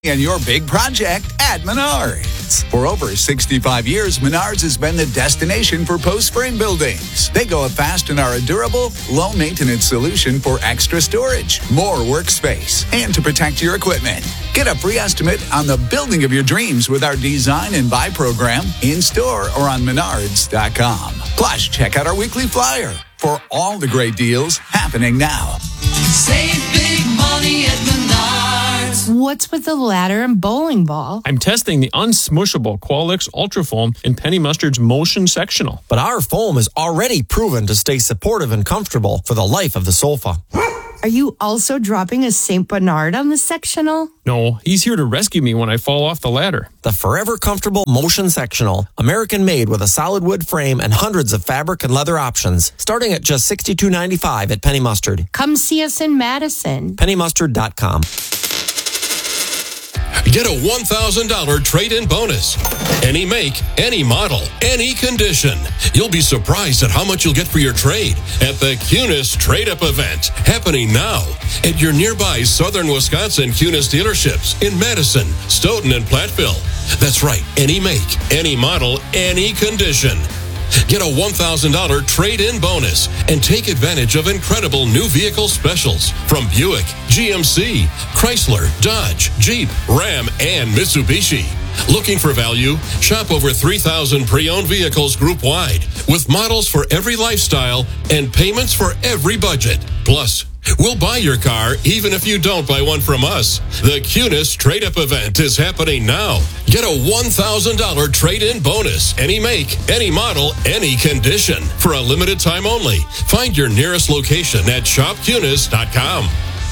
And your big project at Menards. For over 65 years, Menards has been the destination for post-frame buildings. They go up fast and are a durable, low-maintenance solution for extra storage, more workspace, and to protect your equipment. Get a free estimate on the building of your dreams with our Design and Buy program in-store or on Menards.com. Plus, check out our weekly flyer for all the great deals happening now. Save big money at Menards. What's with the ladder and bowling ball? I'm testing the unsmushable Qualix Ultra Foam in Penny Mustard's Motion Sectional. But our foam is already proven to stay supportive and comfortable for the life of the sofa. Are you also dropping a St. Bernard on the sectional? No, he's here to rescue me when I fall off the ladder. The forever comfortable Motion Sectional, American made with a solid wood frame and hundreds of fabric and leather options, starting at just $62.95 at Penny Mustard. Come see us in Madison. PennyMustard.com. Get a $1,000 trade-in bonus. Any make, any model, any condition. You'll be surprised at how much you'll get for your trade at the Kunes Trade-Up event, happening now at your nearby Southern Wisconsin Kunes dealerships in Madison, Stoughton, and Platteville. That's right, any make, any model, any condition. Get a $1,000 trade-in bonus and take advantage of incredible new vehicle specials from Buick, GMC, Chrysler, Dodge, Jeep, Ram, and Mitsubishi. Looking for value? Shop over 3,000 pre-owned vehicles group-wide with models for every lifestyle and payments for every budget. Plus, we'll buy your car even if you don't buy one from us. The Kunes Trade-Up event is happening now. Get a $1,000 trade-in bonus. Any make, any model, any condition. For a limited time only. Find your nearest location at shopkunes.com.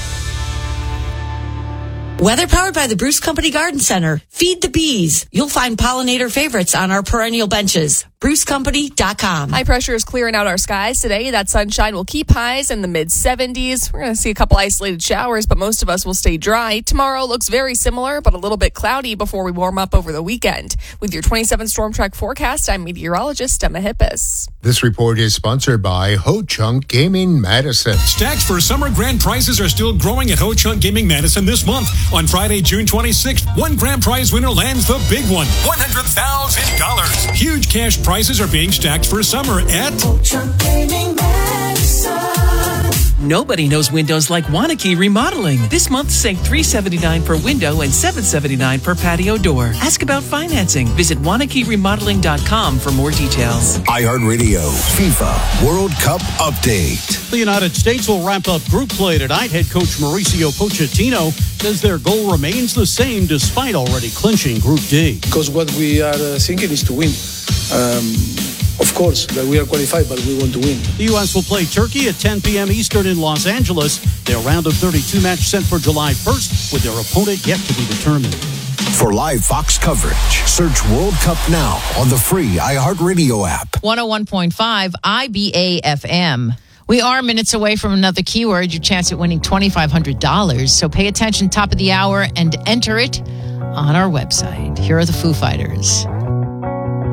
Weather powered by the Bruce Company Garden Center. Feed the bees. You'll find pollinator favorites on our perennial benches. BruceCompany.com. High pressure is clearing out our skies today. That sunshine will keep highs in the mid-70s. We're going to see a couple isolated showers, but most of us will stay dry. Tomorrow looks very similar, but a little bit cloudy before we warm up over the weekend. With your 27 Storm Track forecast, I'm meteorologist Emma Hippis. This report is sponsored by Ho Chunk Gaming Madison. Stacks for summer grand prizes are still growing at Ho Chunk Gaming Madison this month. On Friday, June 26th, one grand prize winner lands the big one, $100,000. Huge cash prizes are being stacked for summer at Ho Chunk Gaming Madison. Nobody knows windows like Wanakee Remodeling. This month, save $379 per window and $779 per patio door. Ask about financing. Visit WanakeeRemodeling.com for more details. iHeartRadio FIFA World Cup Update. The United States will wrap up group play tonight. Head coach Mauricio Pochettino says their goal remains the same despite already clinching Group D. Because what we are thinking is to win. Of course, that we are qualified, but we want to win. The U.S. will play Turkey at 10 p.m. Eastern in Los Angeles. Their round of 32 match set for July 1st, with their opponent yet to be determined. For live Fox coverage, search World Cup now on the free iHeartRadio app. 101.5 IBA FM. We are minutes away from another keyword, your chance at winning $2,500. So pay attention, top of the hour, and enter it on our website. Here are the Foo Fighters.